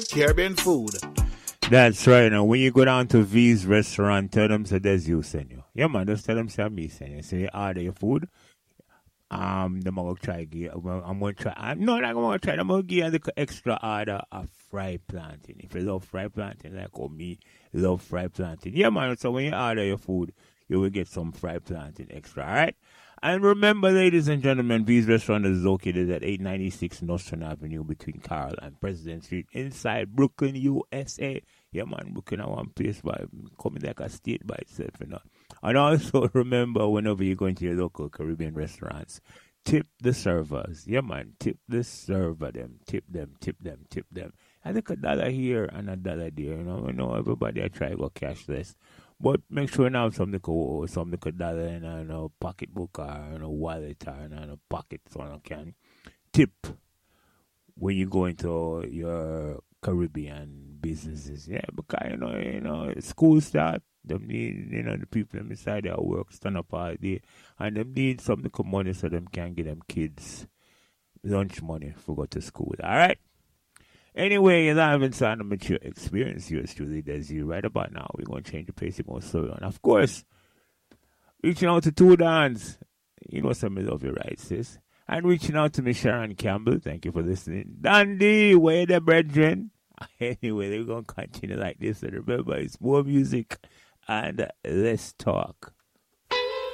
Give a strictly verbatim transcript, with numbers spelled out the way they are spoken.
Caribbean food. That's right. Now, when you go down to V's restaurant, tell them say there's you send you. Yeah, man, just tell them say me send you. Say you order your food. Um, them I'm gonna try give. Well, I'm gonna try. I'm not like I'm gonna try. I'm gonna give you the extra order of fried plantain. If you love fried plantain, like oh me, love fried plantain. Yeah, man. So when you order your food, you will get some fried plantain extra. All right. And remember, ladies and gentlemen, V's restaurant is located at eight ninety-six Nostrand Avenue between Carl and President Street inside Brooklyn, U S A. Yeah, man, Brooklyn, I want place by coming like a state by itself, you know. And also remember, whenever you go into your local Caribbean restaurants, tip the servers. Yeah, man, tip the server them. Tip them, tip them, tip them. I think a dollar here and a dollar there, you know. You know, everybody I try to go cashless. But make sure you have something cool, something could dollar in a you know, pocketbook or you know, wallet or you know, pocket so you can tip when you go into your Caribbean businesses. Yeah, because you know, you know, school start, them need you know the people inside their work stand up all day and them need something to money so them can get them kids lunch money for go to school. Alright? Anyway, you're not having some mature experience yours truly does you right about now. We're gonna change the pace more slow on. Of course, reaching out to two Dons. You know some of your rights, sis. And reaching out to Miss Sharon Campbell. Thank you for listening. Dandy, where the brethren? Anyway, we're gonna continue like this. And remember, it's more music and less talk.